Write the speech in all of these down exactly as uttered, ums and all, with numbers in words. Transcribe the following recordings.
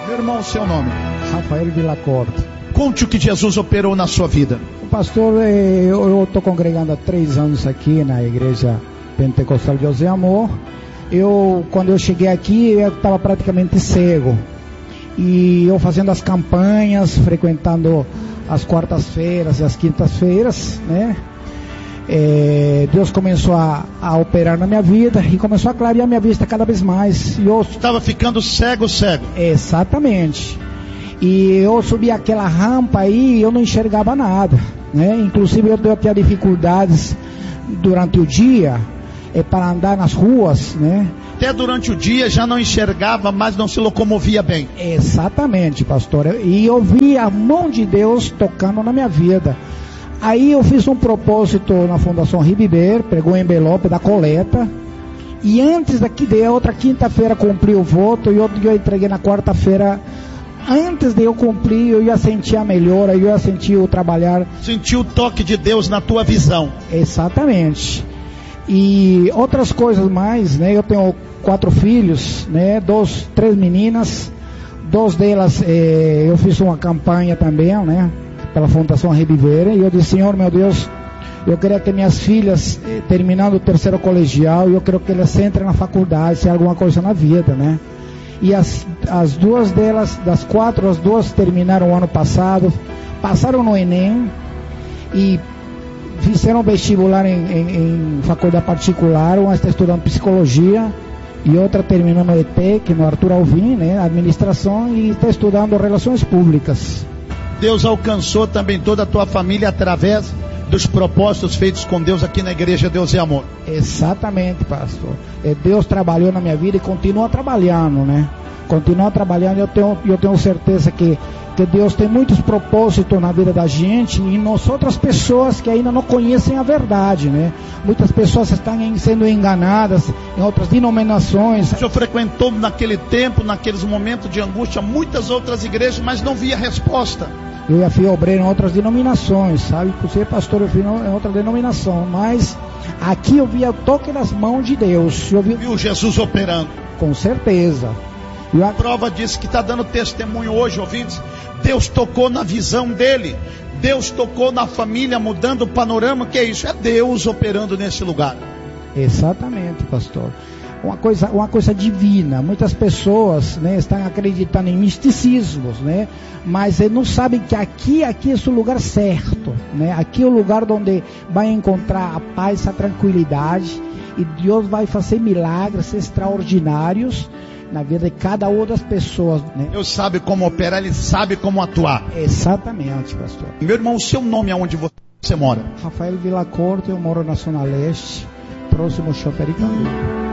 Meu irmão, seu nome? Rafael Villacorte. Conte o que Jesus operou na sua vida. Pastor, eu estou congregando há três anos aqui na Igreja Pentecostal de Deus e Amor. Eu, quando eu cheguei aqui, eu estava praticamente cego. E eu fazendo as campanhas, frequentando as quartas-feiras e as quintas-feiras, né? É, Deus começou a, a operar na minha vida e começou a clarear minha vista cada vez mais. E eu estava ficando cego, cego. Exatamente. E eu subi aquela rampa aí e eu não enxergava nada, né? Inclusive eu tinha dificuldades durante o dia é, para andar nas ruas, né? Até durante o dia já não enxergava, mas não se locomovia bem. Exatamente, pastor. E eu vi a mão de Deus tocando na minha vida. Aí eu fiz um propósito na Fundação Ribiber, pegou o envelope da coleta. E antes daqui de outra quinta-feira cumpri o voto e eu, eu entreguei na quarta-feira. Antes de eu cumprir, eu ia sentir a melhora, eu ia sentir o trabalhar. Sentir o toque de Deus na tua visão. Exatamente. E outras coisas mais, né? Eu tenho quatro filhos, né? Dois, três meninas. Duas delas, eh, eu fiz uma campanha também, né? Pela Fundação Ribeira. E eu disse, Senhor, meu Deus, eu queria que minhas filhas, eh, terminando o terceiro colegial, eu quero que elas entrem na faculdade, se alguma coisa na vida, né? E as, as duas delas, das quatro, as duas terminaram o ano passado, passaram no Enem e fizeram vestibular em, em, em faculdade particular. Uma está estudando psicologia e outra terminou no E T E C, no Arthur Alvim, né, administração, e está estudando relações públicas. Deus alcançou também toda a tua família através dos propósitos feitos com Deus aqui na Igreja Deus é Amor. Exatamente, pastor. Deus trabalhou na minha vida e continua trabalhando, né? Continua trabalhando. Eu tenho, eu tenho certeza que, que Deus tem muitos propósitos na vida da gente e nós outras pessoas que ainda não conhecem a verdade, né? Muitas pessoas estão sendo enganadas em outras denominações. O senhor frequentou naquele tempo, naqueles momentos de angústia, muitas outras igrejas, mas não via resposta. Eu já fui obreiro em outras denominações, sabe? Por ser pastor eu fui em outra denominação, mas aqui eu vi o toque das mãos de Deus. Eu vi... Viu Jesus operando? Com certeza. E a prova disso que está dando testemunho hoje, ouvintes. Deus tocou na visão dele. Deus tocou na família, mudando o panorama. Que é isso? É Deus operando nesse lugar. Exatamente, pastor. Uma coisa, uma coisa divina. Muitas pessoas, né, estão acreditando em misticismos, né, mas não sabem que aqui, aqui é o lugar certo, né? Aqui é o lugar onde vai encontrar a paz, a tranquilidade, e Deus vai fazer milagres extraordinários na vida de cada uma das pessoas, né? Deus sabe como operar, Ele sabe como atuar. Exatamente, pastor. Meu irmão, o seu nome, aonde você mora? Rafael Villacorte, eu moro na Zona Leste, próximo ao Shopping Icambu.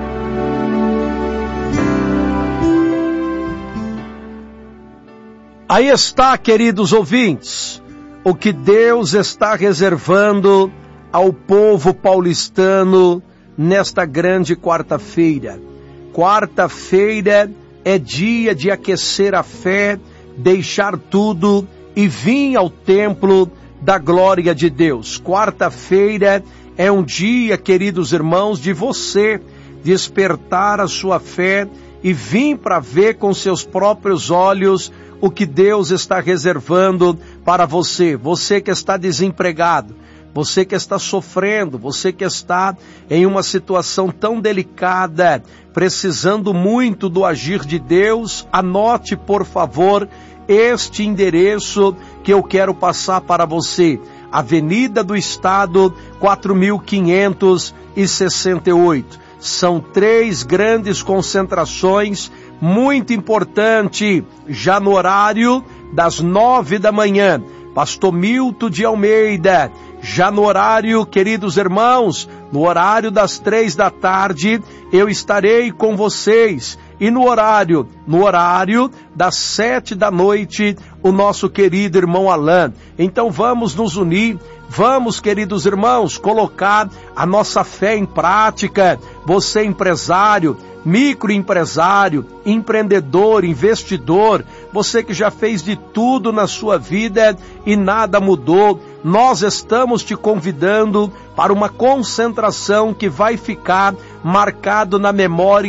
Aí está, queridos ouvintes, o que Deus está reservando ao povo paulistano nesta grande quarta-feira. Quarta-feira é dia de aquecer a fé, deixar tudo e vir ao templo da glória de Deus. Quarta-feira é um dia, queridos irmãos, de você despertar a sua fé e vir para ver com seus próprios olhos o que Deus está reservando para você. Você que está desempregado, você que está sofrendo, você que está em uma situação tão delicada, precisando muito do agir de Deus, anote, por favor, este endereço que eu quero passar para você. Avenida do Estado, quatro mil quinhentos e sessenta e oito. São três grandes concentrações, muito importante, já no horário das nove da manhã. Pastor Milton de Almeida, já no horário, queridos irmãos, no horário das três da tarde, eu estarei com vocês. E no horário, no horário das sete da noite, o nosso querido irmão Alain. Então vamos nos unir, vamos, queridos irmãos, colocar a nossa fé em prática. Você empresário, microempresário, empreendedor, investidor, você que já fez de tudo na sua vida e nada mudou, nós estamos te convidando para uma concentração que vai ficar marcado na memória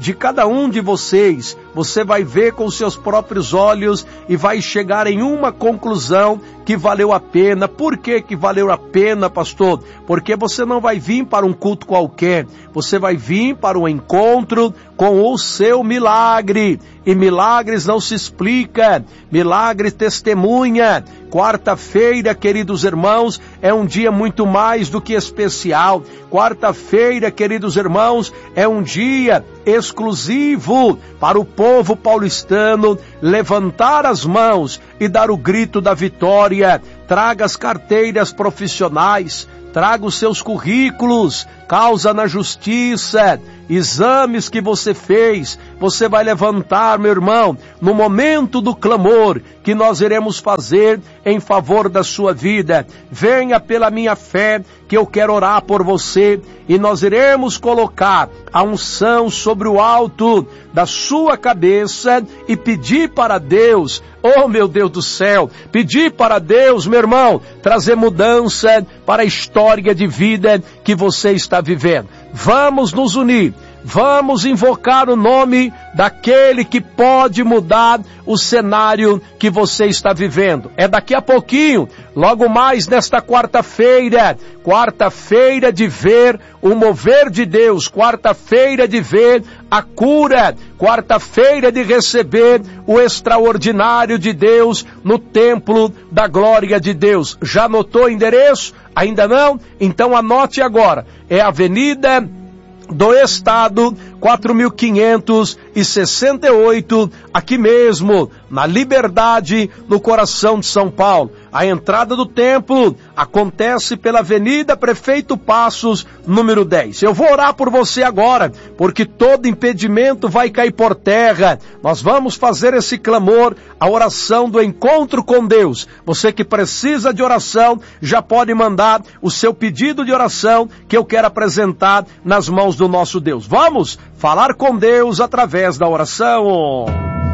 de cada um de vocês, você vai ver com seus próprios olhos e vai chegar em uma conclusão que valeu a pena. Por que que valeu a pena, pastor? Porque você não vai vir para um culto qualquer, você vai vir para um encontro com o seu milagre. E milagres não se explica, milagre testemunha. Quarta-feira, queridos irmãos, é um dia muito mais do que especial. Quarta-feira, queridos irmãos, é um dia exclusivo para o povo paulistano levantar as mãos e dar o grito da vitória. Traga as carteiras profissionais, traga os seus currículos, causa na justiça, exames que você fez, você vai levantar, meu irmão, no momento do clamor que nós iremos fazer em favor da sua vida. Venha pela minha fé, que eu quero orar por você, e nós iremos colocar a unção sobre o alto da sua cabeça e pedir para Deus, oh meu Deus do céu, pedir para Deus, meu irmão, trazer mudança para a história de vida que você está vivendo. Vamos nos unir, vamos invocar o nome daquele que pode mudar o cenário que você está vivendo. É daqui a pouquinho, logo mais nesta quarta-feira, quarta-feira de ver o mover de Deus, quarta-feira de ver a cura, quarta-feira de receber o extraordinário de Deus no templo da glória de Deus. Já anotou o endereço? Ainda não? Então anote agora. É Avenida do Estado, quatro mil quinhentos e sessenta e oito, aqui mesmo, na Liberdade, no coração de São Paulo. A entrada do templo acontece pela Avenida Prefeito Passos, número dez. Eu vou orar por você agora, porque todo impedimento vai cair por terra. Nós vamos fazer esse clamor, a oração do encontro com Deus. Você que precisa de oração, já pode mandar o seu pedido de oração, que eu quero apresentar nas mãos do nosso Deus. Vamos falar com Deus através da oração.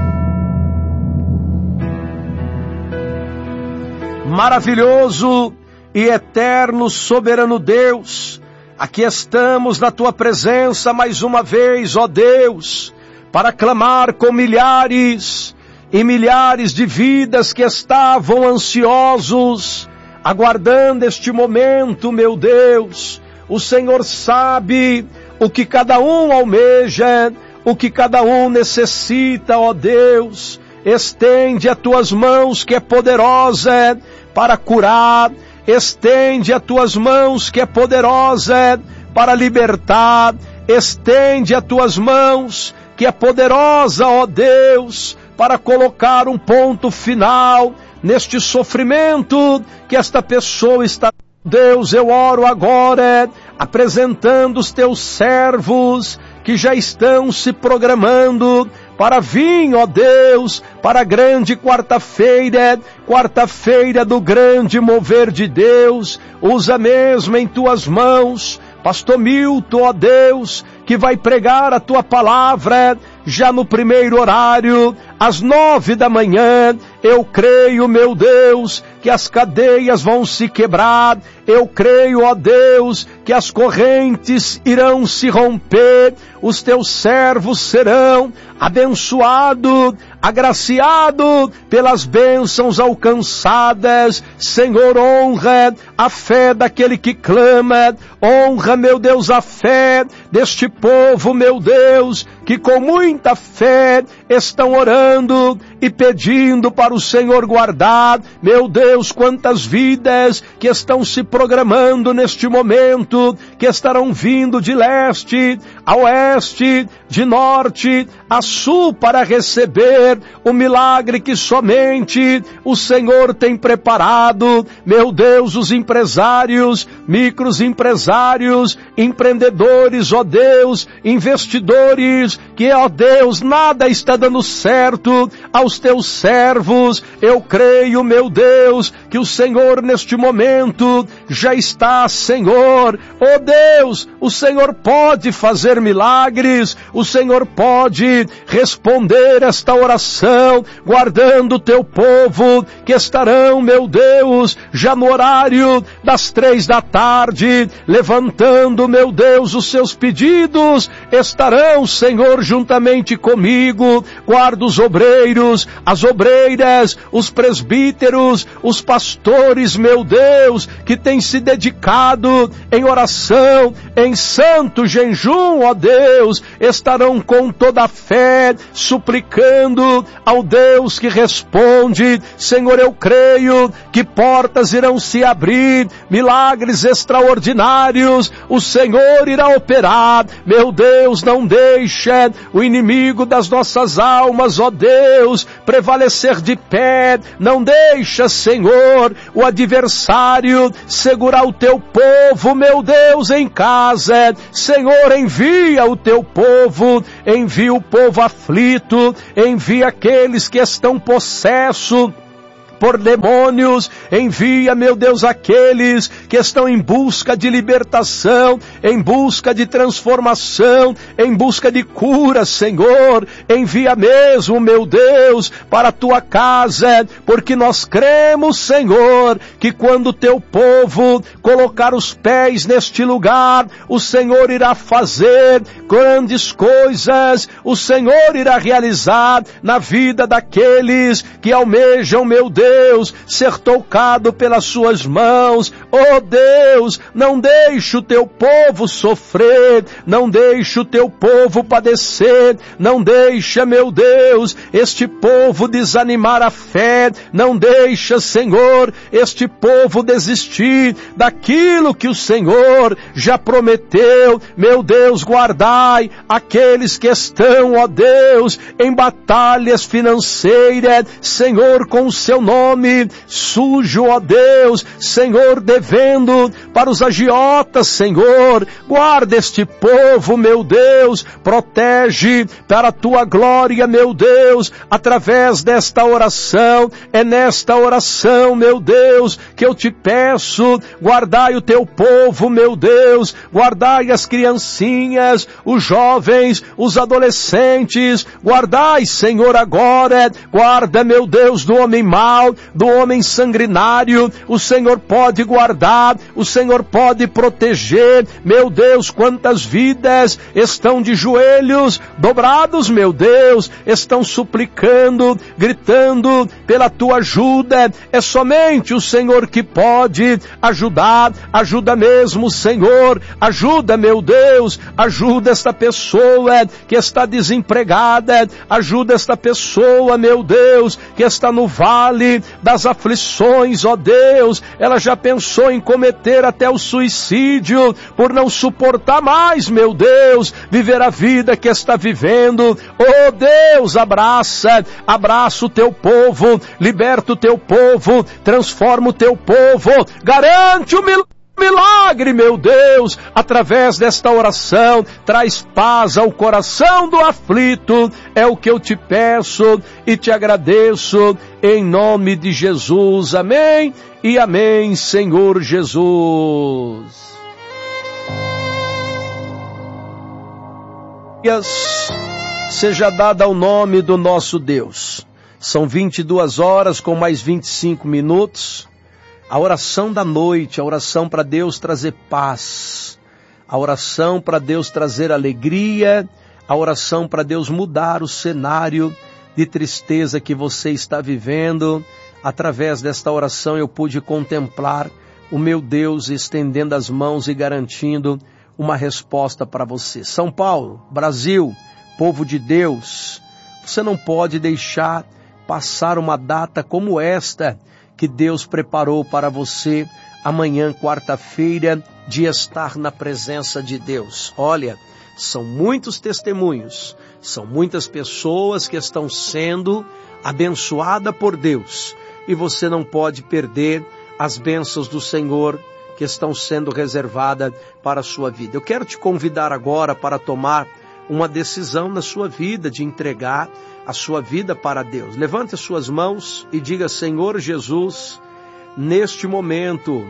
Maravilhoso e eterno soberano Deus, aqui estamos na tua presença mais uma vez, ó Deus, para clamar com milhares e milhares de vidas que estavam ansiosos, aguardando este momento, meu Deus. O Senhor sabe o que cada um almeja, o que cada um necessita, ó Deus. Estende as tuas mãos que é poderosa para curar, estende as tuas mãos que é poderosa para libertar, estende as tuas mãos que é poderosa, ó Deus, para colocar um ponto final neste sofrimento que esta pessoa está. Deus, eu oro agora, apresentando os teus servos que já estão se programando para vir, ó Deus, para a grande quarta-feira, quarta-feira do grande mover de Deus. Usa mesmo em tuas mãos Pastor Milton, ó Deus, que vai pregar a tua palavra já no primeiro horário, às nove da manhã. Eu creio, meu Deus, que as cadeias vão se quebrar. Eu creio, ó Deus, que as correntes irão se romper. Os teus servos serão abençoados, agraciados pelas bênçãos alcançadas. Senhor, honra a fé daquele que clama. Honra, meu Deus, a fé deste povo, meu Deus, que com muita fé estão orando e pedindo para o Senhor guardar. Meu Deus, quantas vidas que estão se programando neste momento, que estarão vindo de leste a oeste, de norte a sul, para receber o milagre que somente o Senhor tem preparado. Meu Deus, os empresários, micros empresários, empreendedores, ó Deus, investidores, que, ó Deus, nada está dando certo ao aos teus servos. Eu creio, meu Deus, que o Senhor neste momento já está, Senhor. Oh Deus, o Senhor pode fazer milagres, o Senhor pode responder esta oração, guardando o teu povo, que estarão, meu Deus, já no horário das três da tarde, levantando, meu Deus, os seus pedidos, estarão, Senhor, juntamente comigo. Guarda os obreiros, as obreiras, os presbíteros, os pastores, meu Deus, que têm se dedicado em oração, em santo jejum, ó Deus, estarão com toda a fé, suplicando ao Deus que responde. Senhor, eu creio que portas irão se abrir, milagres extraordinários o Senhor irá operar. Meu Deus, não deixa o inimigo das nossas almas, ó Deus, prevalecer de pé. Não deixa, Senhor, o adversário segurar o teu povo, meu Deus, em casa. Senhor, envia o teu povo, envia o povo aflito, envia aqueles que estão possessos por demônios, envia, meu Deus, aqueles que estão em busca de libertação, em busca de transformação, em busca de cura, Senhor. Envia mesmo, meu Deus, para a tua casa, porque nós cremos, Senhor, que quando o teu povo colocar os pés neste lugar, o Senhor irá fazer grandes coisas, o Senhor irá realizar na vida daqueles que almejam, meu Deus, Deus, ser tocado pelas suas mãos. Oh Deus, não deixe o teu povo sofrer, não deixe o teu povo padecer, não deixa, meu Deus, este povo desanimar a fé, não deixa, Senhor, este povo desistir daquilo que o Senhor já prometeu. Meu Deus, guardai aqueles que estão, ó Deus, em batalhas financeiras, Senhor, com o seu nome nome sujo, ó Deus, Senhor, devendo para os agiotas, Senhor. Guarda este povo, meu Deus, protege para a tua glória, meu Deus, através desta oração. É nesta oração, meu Deus, que eu te peço, guardai o teu povo, meu Deus, guardai as criancinhas, os jovens, os adolescentes, guardai, Senhor, agora, guarda, meu Deus, do homem mau, do homem sanguinário. O Senhor pode guardar, o Senhor pode proteger. Meu Deus, quantas vidas estão de joelhos dobrados, meu Deus, estão suplicando, gritando pela tua ajuda. É somente o Senhor que pode ajudar. Ajuda mesmo, Senhor, ajuda, meu Deus, ajuda esta pessoa que está desempregada, ajuda esta pessoa, meu Deus, que está no vale das aflições, ó Deus. Ela já pensou em cometer até o suicídio por não suportar mais, meu Deus, viver a vida que está vivendo. Oh Deus, abraça, abraça o teu povo, liberta o teu povo, transforma o teu povo, garante o milagre. Milagre, meu Deus, através desta oração, traz paz ao coração do aflito. É o que eu te peço e te agradeço, em nome de Jesus. Amém e amém, Senhor Jesus. Seja dada ao nome do nosso Deus. São vinte e duas horas com mais vinte e cinco minutos. A oração da noite, a oração para Deus trazer paz, a oração para Deus trazer alegria, a oração para Deus mudar o cenário de tristeza que você está vivendo. Através desta oração eu pude contemplar o meu Deus estendendo as mãos e garantindo uma resposta para você. São Paulo, Brasil, povo de Deus, você não pode deixar passar uma data como esta, que Deus preparou para você amanhã, quarta-feira, de estar na presença de Deus. Olha, são muitos testemunhos, são muitas pessoas que estão sendo abençoadas por Deus, e você não pode perder as bênçãos do Senhor que estão sendo reservadas para a sua vida. Eu quero te convidar agora para tomar uma decisão na sua vida de entregar a sua vida para Deus. Levante as suas mãos e diga: Senhor Jesus, neste momento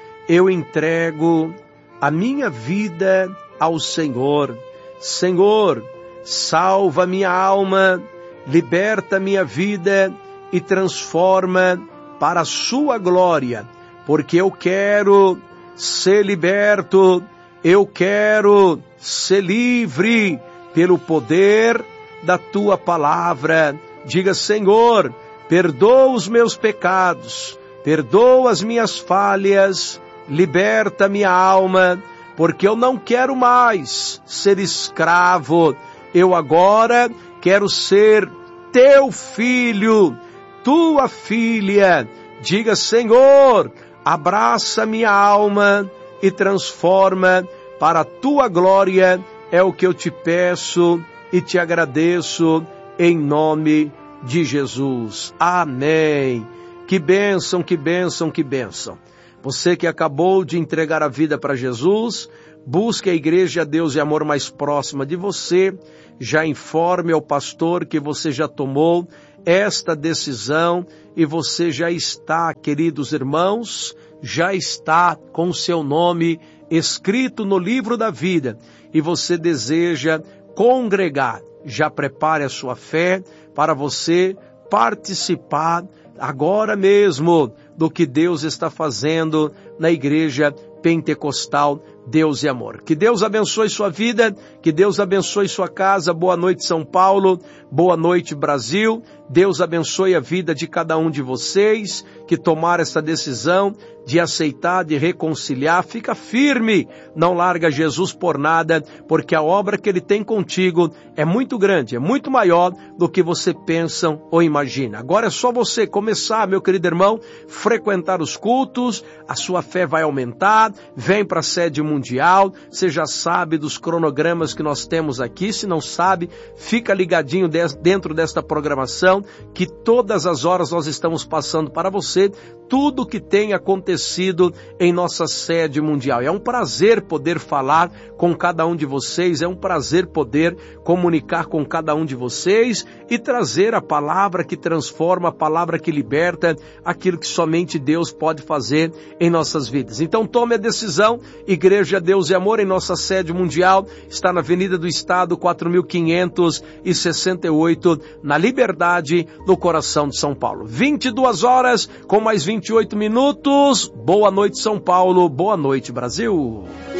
eu entrego a minha vida ao Senhor. Senhor, salva minha alma, liberta minha vida e transforma para a sua glória, porque eu quero ser liberto, eu quero ser livre pelo poder da tua palavra. Diga: Senhor, perdoa os meus pecados, perdoa as minhas falhas, liberta minha alma, porque eu não quero mais ser escravo, eu agora quero ser teu filho, tua filha. Diga: Senhor, abraça minha alma e transforma para a tua glória, é o que eu te peço e te agradeço em nome de Jesus. Amém. Que bênção, que bênção, que bênção. Você que acabou de entregar a vida para Jesus, busque a Igreja Deus e Amor mais próxima de você, já informe ao pastor que você já tomou esta decisão e você já está, queridos irmãos, já está com o seu nome escrito no livro da vida e você deseja congregar. Já prepare a sua fé para você participar agora mesmo do que Deus está fazendo na Igreja Pentecostal Deus e Amor. Que Deus abençoe sua vida, que Deus abençoe sua casa. Boa noite, São Paulo. Boa noite, Brasil. Deus abençoe a vida de cada um de vocês que tomaram essa decisão de aceitar, de reconciliar. Fica firme, não larga Jesus por nada, porque a obra que Ele tem contigo é muito grande, é muito maior do que você pensa ou imagina. Agora é só você começar, meu querido irmão, frequentar os cultos, a sua fé vai aumentar, vem para a sede mundial, você já sabe dos cronogramas que nós temos aqui. Se não sabe, fica ligadinho dentro desta programação, que todas as horas nós estamos passando para você tudo o que tem acontecido em nossa sede mundial. É um prazer poder falar com cada um de vocês, é um prazer poder comunicar com cada um de vocês e trazer a palavra que transforma, a palavra que liberta, aquilo que somente Deus pode fazer em nossas vidas. Então tome a decisão. Igreja Deus e Amor, em nossa sede mundial, está na Avenida do Estado, quatro mil quinhentos e sessenta e oito, na Liberdade, no coração de São Paulo. vinte e duas horas com mais vinte e oito minutos. Boa noite, São Paulo. Boa noite, Brasil.